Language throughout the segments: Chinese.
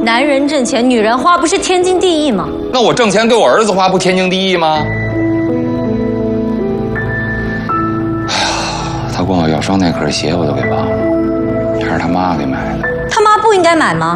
男人挣钱，女人花，不是天经地义吗？ 那我挣钱给我儿子花，不天经地义吗？哎呀，他管我要双耐克鞋，我都给忘了，还是他妈给买的。 他妈不应该买吗？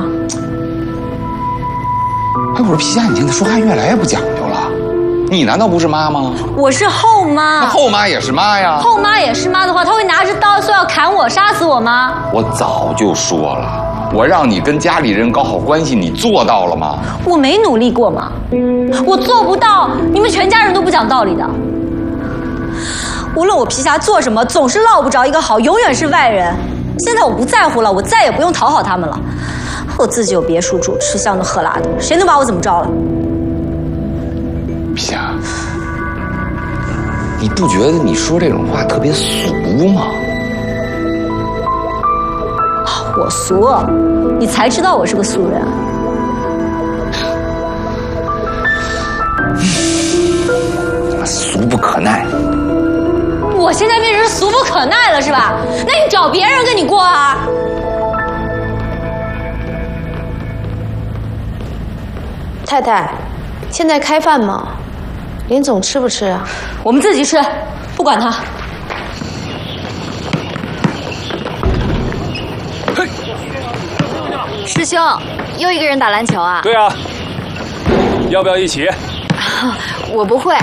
哎，我说皮夏，你现在说话越来越不讲究了。你难道不是妈吗？ 我是后妈。 那后妈也是妈呀。 后妈也是妈的话，她会拿着刀说要砍我、杀死我吗？ 我早就说了，我让你跟家里人搞好关系，你做到了吗？ 我没努力过吗？我做不到，你们全家人都不讲道理的。无论我皮夏做什么，总是落不着一个好，永远是外人。现在我不在乎了，我再也不用讨好他们了。我自己有别墅住，吃香的喝辣的，谁能把我怎么着了？ 皮夏，你不觉得你说这种话特别俗吗？ 我俗，你才知道我是个俗人。 俗不可耐。 我现在变成俗不可耐了是吧？那你找别人跟你过啊。 太太，现在开饭吗？林总吃不吃啊？ 我们自己吃，不管他。 嘿， 师兄，又一个人打篮球啊？ 对啊，要不要一起？ 我不会。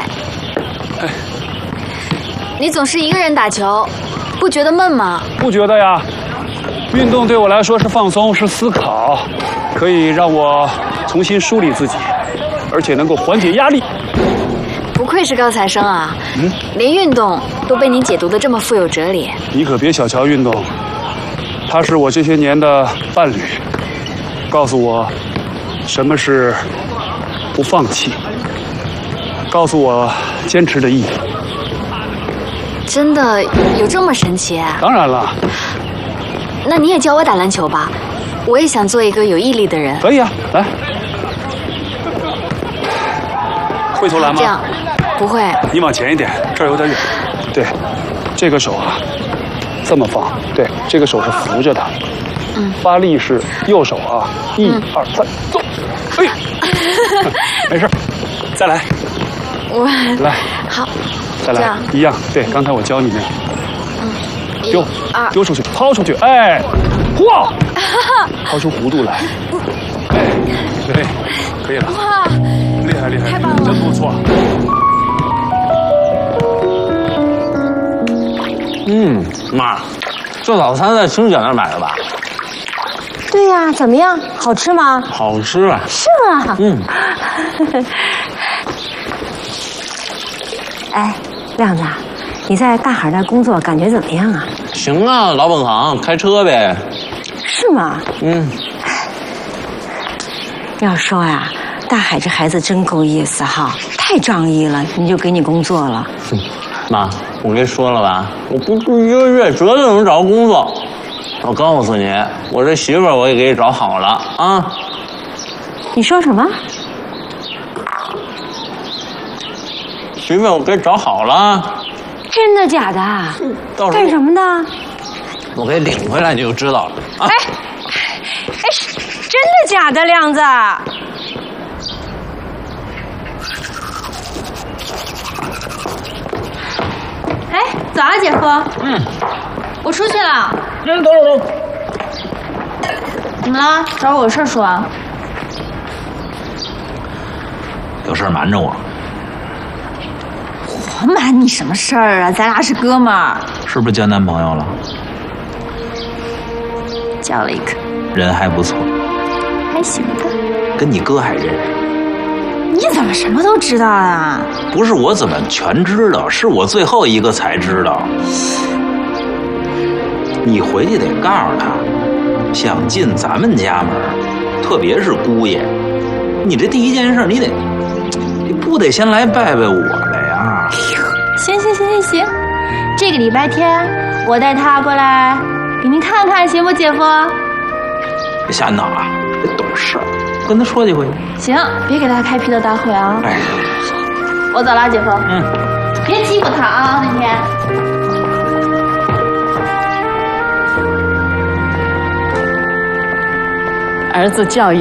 你总是一个人打球，不觉得闷吗？ 不觉得呀，运动对我来说是放松，是思考，可以让我重新梳理自己，而且能够缓解压力。 不愧是高材生啊，连运动都被你解读得这么富有哲理。 你可别小瞧运动，它是我这些年的伴侣，告诉我什么是不放弃，告诉我坚持的意义。 真的有这么神奇？ 当然了。 那你也教我打篮球吧，我也想做一个有毅力的人。 可以啊，来。会投篮吗？ 这样，不会。 你往前一点，这儿有点远。对，这个手啊，这么放。对，这个手是扶着的。发力是右手啊，1、2、3，走。哎，没事，再来。 我来。 好。 再来，一样。对，刚才我教你那个。丢出去，抛出去，哎，哇，抛出弧度来。哎，对，可以了。 哇， 厉害厉害， 太棒了， 真不错。 妈，这早餐在青姐那儿买的吧？ 对呀，怎么样？好吃吗？ 好吃啊！ 是吗？哎，亮子，你在大海那工作感觉怎么样啊？ 行啊，老本行，开车呗。 是吗？要说呀，大海这孩子真够意思哈，太仗义了，你就给你工作了。 妈，我跟你说了吧，我不出1个月绝对能找工作。我告诉你，我这媳妇儿我也给你找好了啊。 你说什么？ 媳妇儿我给你找好了。 真的假的？干什么的？ 我给你领回来你就知道了啊。 哎，真的假的，亮子？ 哎，早啊，姐夫。我出去了。 等。 怎么了？找我有事说啊？ 有事瞒着我？ 我瞒你什么事儿啊？咱俩是哥们儿。 是不是交男朋友了？ 交了一个， 人还不错， 还行吧。 跟你哥还认识。 你怎么什么都知道啊？ 不是我怎么全知道，是我最后一个才知道。你回去得告诉他，想进咱们家门，特别是姑爷，你这第一件事，你不得先来拜拜我来呀？ 行，这个礼拜天我带他过来给您看看，行不，姐夫？ 别瞎闹啊，得懂事儿，跟他说几回。 行，别给他开批斗大会啊！ 哎， 我走了，姐夫。别欺负他啊，那天。 儿子教育